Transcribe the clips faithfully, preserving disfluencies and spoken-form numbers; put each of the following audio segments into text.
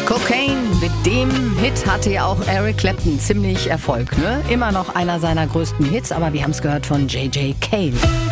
Cocaine, mit dem Hit hatte ja auch Eric Clapton ziemlich Erfolg, ne? Immer noch einer seiner größten Hits, aber wir haben es gehört von J J Cale.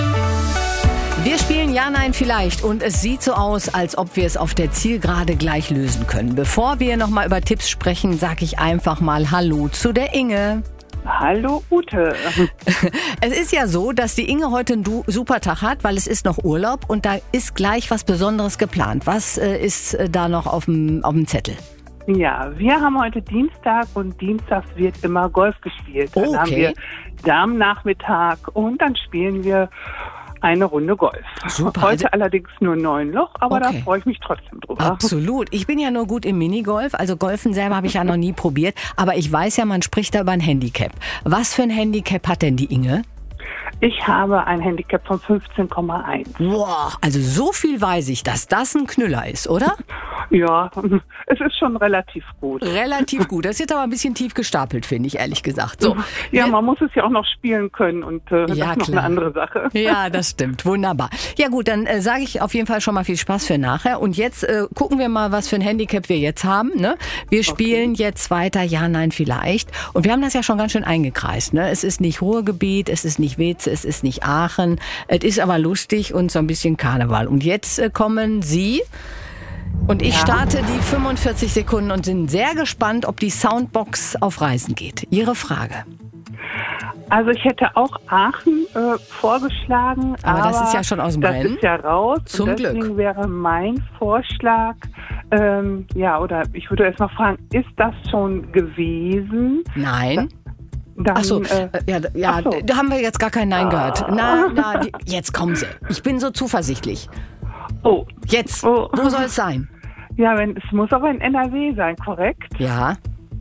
Wir spielen Ja, Nein, Vielleicht und es sieht so aus, als ob wir es auf der Zielgerade gleich lösen können. Bevor wir nochmal über Tipps sprechen, sage ich einfach mal Hallo zu der Inge. Hallo Ute. Es ist ja so, dass die Inge heute einen du- super Tag hat, weil es ist noch Urlaub und da ist gleich was Besonderes geplant. Was äh, ist äh, da noch auf dem auf dem Zettel? Ja, wir haben heute Dienstag und dienstags wird immer Golf gespielt. Dann Okay. haben wir Damennachmittag und dann spielen wir eine Runde Golf. Super, Heute also- allerdings nur neun Loch, aber Okay. da freue ich mich trotzdem drüber. Absolut. Ich bin ja nur gut im Minigolf, also Golfen selber habe ich ja noch nie probiert, aber ich weiß ja, man spricht da über ein Handicap. Was für ein Handicap hat denn die Inge? Ich habe ein Handicap von fünfzehn Komma eins. Wow, also so viel weiß ich, dass das ein Knüller ist, oder? Ja, es ist schon relativ gut. Relativ gut. Das ist jetzt aber ein bisschen tief gestapelt, finde ich, ehrlich gesagt. So. Ja, man muss es ja auch noch spielen können und äh, das Ja, ist noch klar. eine andere Sache. Ja, das stimmt. Wunderbar. Ja gut, dann äh, sage ich auf jeden Fall schon mal viel Spaß für nachher. Und jetzt äh, gucken wir mal, was für ein Handicap wir jetzt haben. Ne? Wir spielen Okay. jetzt weiter Ja, Nein, Vielleicht. Und wir haben das ja schon ganz schön eingekreist. Ne? Es ist nicht Ruhrgebiet, es ist nicht Weze, es ist nicht Aachen. Es ist aber lustig und so ein bisschen Karneval. Und jetzt äh, kommen Sie... Und ich Ja. starte die fünfundvierzig Sekunden und bin sehr gespannt, ob die Soundbox auf Reisen geht. Ihre Frage. Also ich hätte auch Aachen äh, vorgeschlagen, Aber aber das ist ja schon aus dem das Rennen. ist ja raus. Zum und deswegen Glück. wäre mein Vorschlag, ähm, ja, oder ich würde erst mal fragen, ist das schon gewesen? Nein. Dann, Ach so, äh, äh, ja, ja ach so. da haben wir jetzt gar kein Nein gehört. Na, na, die, jetzt kommen Sie. Ich bin so zuversichtlich. oh, Jetzt, Oh. wo soll es sein? ja, wenn, es muss aber in N R W sein, korrekt? Ja,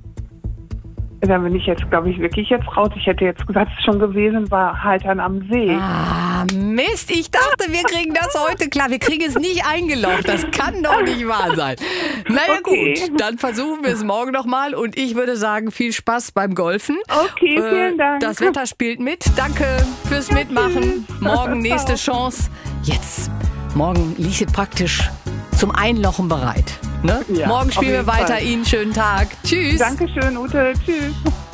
Dann bin ich jetzt, glaube ich, wirklich jetzt raus. Ich hätte jetzt gesagt, es ist schon gewesen, war Haltern am See. ah, Mist, ich dachte, wir kriegen das heute klar. Wir kriegen es nicht eingeloggt, das kann doch nicht wahr sein. Naja Okay. gut, dann versuchen wir es morgen nochmal und ich würde sagen, viel Spaß beim Golfen. Okay, vielen Dank. Das Wetter spielt mit. Danke fürs Mitmachen. Morgen nächste Chance. Jetzt, morgen liegt es praktisch zum Einlochen bereit. Ne? Ja, Morgen auf spielen wir jeden weiter. Fall. Ihnen schönen Tag. Tschüss. Dankeschön, Ute. Tschüss.